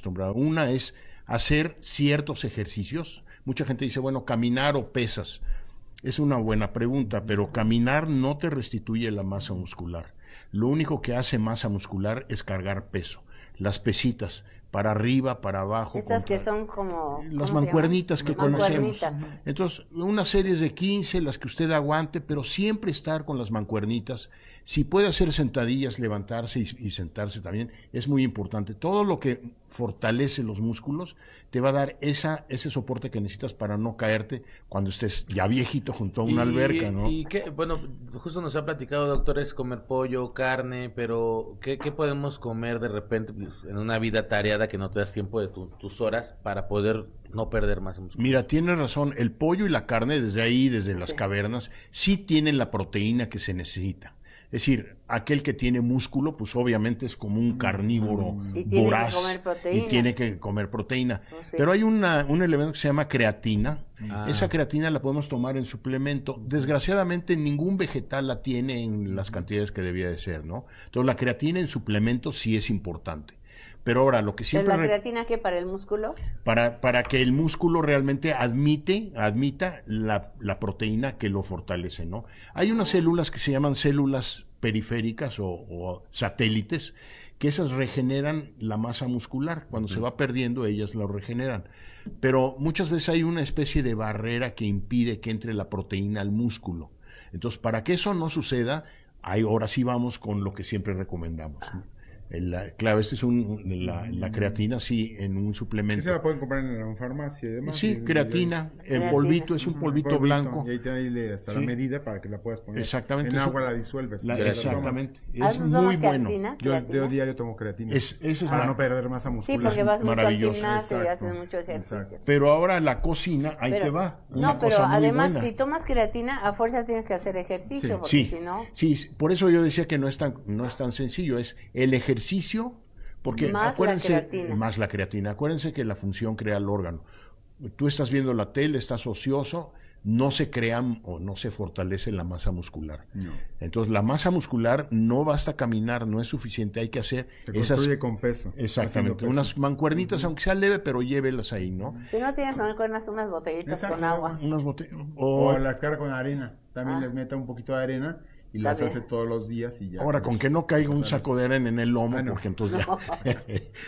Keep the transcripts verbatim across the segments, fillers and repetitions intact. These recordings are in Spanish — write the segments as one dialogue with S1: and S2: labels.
S1: acostumbrado. Una es hacer ciertos ejercicios. Mucha gente dice, bueno, caminar o pesas. Es una buena pregunta, pero caminar no te restituye la masa muscular. Lo único que hace masa muscular es cargar peso. Las pesitas, para arriba, para abajo.
S2: Estas
S1: contra...
S2: que son como...
S1: Las mancuernitas que conocemos.
S2: Mancuernita.
S1: Entonces, una serie de quince, las que usted aguante, pero siempre estar con las mancuernitas. Si puede hacer sentadillas, levantarse y, y sentarse también, es muy importante. Todo lo que fortalece los músculos te va a dar esa, ese soporte que necesitas para no caerte cuando estés ya viejito junto a una
S3: y,
S1: alberca, ¿no?
S3: Y qué, bueno, justo nos ha platicado, doctor, es comer pollo, carne, pero ¿qué, qué podemos comer de repente en una vida tareada que no te das tiempo de tu, tus horas para poder no perder más músculo?
S1: Mira, tienes razón, el pollo y la carne desde ahí, desde las sí. cavernas, sí tienen la proteína que se necesita. Es decir, aquel que tiene músculo, pues obviamente es como un carnívoro
S2: y tiene
S1: voraz
S2: que comer proteína.
S1: y tiene que comer proteína.
S2: Oh, sí.
S1: Pero hay una, un elemento que se llama creatina.
S3: Ah.
S1: Esa creatina la podemos tomar en suplemento. Desgraciadamente ningún vegetal la tiene en las cantidades que debía de ser, ¿no? Entonces la creatina en suplemento sí es importante. Pero ahora, lo que siempre...
S2: ¿Pero la creatina qué, para el músculo?
S1: Para, para que el músculo realmente admite, admita la, la proteína que lo fortalece, ¿no? Hay unas células que se llaman células periféricas o, o satélites, que esas regeneran la masa muscular. Cuando uh-huh. se va perdiendo, ellas lo regeneran. Pero muchas veces hay una especie de barrera que impide que entre la proteína al músculo. Entonces, para que eso no suceda, hay, ahora sí vamos con lo que siempre recomendamos, ¿no? La, claro, este es un, la, la creatina, sí, en un suplemento.
S4: ¿Se la pueden comprar en la farmacia y demás?
S1: Sí,
S4: y,
S1: creatina,
S4: y,
S1: en polvito, es un polvito, polvito blanco.
S4: Y ahí te da hasta sí. la medida para que la puedas poner.
S1: Exactamente.
S4: En agua la disuelves.
S1: La, exactamente.
S2: La
S1: es muy bueno.
S2: Creatina?
S4: Yo de diario tomo creatina.
S1: Es, ese es
S4: para
S1: la,
S4: no perder masa muscular.
S2: Sí, porque vas mucho al gimnasio y haces mucho ejercicio.
S1: Exacto. Pero ahora la cocina, ahí
S2: pero,
S1: te va. Una
S2: no, pero
S1: cosa muy
S2: además,
S1: buena.
S2: si tomas creatina, a fuerza tienes que hacer ejercicio,
S1: sí,
S2: porque
S1: sí,
S2: si no...
S1: Sí, por eso yo decía que no es tan, no es tan sencillo, es el ejercicio. Porque
S2: más
S1: acuérdense,
S2: la creatina.
S1: más la creatina. Acuérdense que la función crea el órgano. Tú estás viendo la tele, estás ocioso, no se crea o no se fortalece la masa muscular.
S4: No.
S1: Entonces, la masa muscular no basta caminar, no es suficiente, hay que hacer
S4: se
S1: esas...
S4: construye con peso.
S1: Exactamente, peso. Unas mancuernitas, uh-huh. aunque sea leve, pero llévelas ahí, ¿no?
S2: Si no tienes mancuernas, unas botellitas Exacto. con agua.
S1: Unas botellas.
S4: O, o las carga con arena, también ah. les mete un poquito de arena. Y las hace todos los días y ya.
S1: Ahora, con que no caiga un saco de arena en el lomo, ah, no. porque entonces no. ya...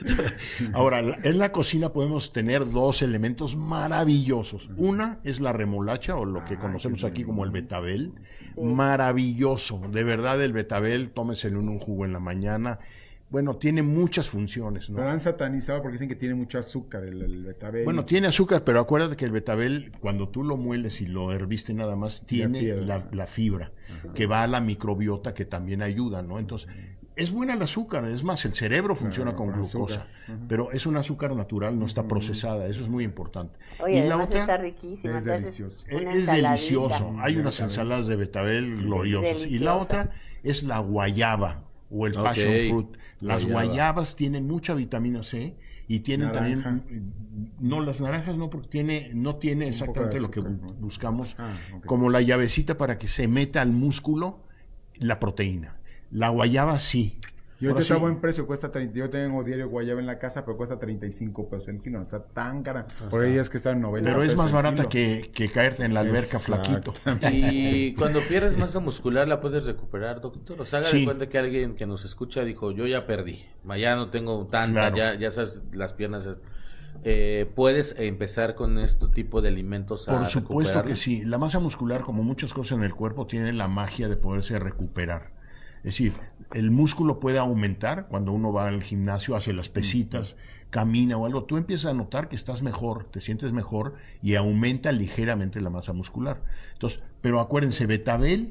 S1: Ahora, en la cocina podemos tener dos elementos maravillosos. Uh-huh. Una es la remolacha, o lo que ah, conocemos aquí como el betabel. Sí. Maravilloso. De verdad, el betabel, tómeselo en un jugo en la mañana. Bueno, tiene muchas funciones, ¿no?
S4: Pero han satanizado porque dicen que tiene mucho azúcar el, el betabel.
S1: Bueno, tiene azúcar, pero acuérdate que el betabel, cuando tú lo mueles y lo herviste nada más, tiene la, la fibra, uh-huh. que va a la microbiota, que también ayuda, ¿no? Entonces, es buena el azúcar, es más, el cerebro funciona claro, con glucosa, uh-huh. pero es un azúcar natural, no está uh-huh. procesada, eso es muy importante.
S2: Oye, y la otra, está riquísima.
S4: Es delicioso.
S1: Es, es delicioso, hay unas betabel. ensaladas de betabel sí, gloriosas. Deliciosa. Y la otra es la guayaba, o el okay. passion fruit. Las Guayaba. guayabas tienen mucha vitamina C y tienen Naranja. también, no, las naranjas no, porque tiene, no tiene Un exactamente azúcar, lo que bu- buscamos, ah, okay. como la llavecita para que se meta al músculo la proteína. La guayaba sí.
S4: Yo está a buen precio, cuesta treinta, yo tengo diario guayaba en la casa, pero cuesta treinta y cinco pesos el kilo, no está tan cara. Ajá. Por ahí es que está en noventa.
S1: Pero es más barata que, que caerte en la alberca flaquito.
S3: Y cuando pierdes masa muscular, ¿la puedes recuperar, doctor? O sea, haga sí. de cuenta que alguien que nos escucha dijo, yo ya perdí, ya no tengo tanta, claro. ya, ya sabes, las piernas... Eh, ¿Puedes empezar con este tipo de alimentos a
S1: Por supuesto que sí. La masa muscular, como muchas cosas en el cuerpo, tiene la magia de poderse recuperar. Es decir, el músculo puede aumentar cuando uno va al gimnasio, hace las pesitas, camina o algo. Tú empiezas a notar que estás mejor, te sientes mejor y aumenta ligeramente la masa muscular. Entonces, pero acuérdense, betabel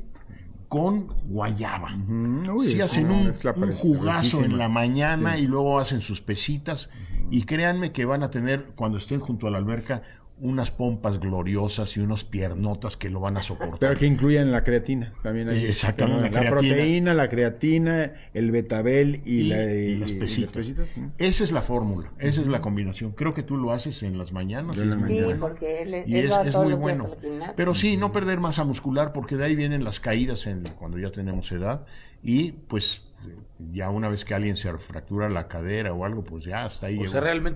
S1: con guayaba. Uh-huh. Uy, si hacen un, un jugazo en la mañana sí. y luego hacen sus pesitas uh-huh. y créanme que van a tener, cuando estén junto a la alberca, unas pompas gloriosas y unos piernotas que lo van a soportar.
S4: Pero que incluyan la creatina también. Hay
S1: Exactamente.
S4: La, la proteína, la creatina, el betabel y,
S1: y,
S4: la,
S1: y, y las pesitas. Y las pesitas ¿sí? Esa es la fórmula, esa uh-huh. es la combinación. Creo que tú lo haces en las mañanas.
S2: En
S1: las
S2: sí,
S1: mañanas.
S2: porque él,
S1: y
S2: él
S1: es,
S2: va
S1: es muy bueno. Pero sí, no perder masa muscular, porque de ahí vienen las caídas en, cuando ya tenemos edad. Y pues ya una vez que alguien se fractura la cadera o algo, pues ya hasta ahí
S3: o
S1: llegó.
S3: sea, realmente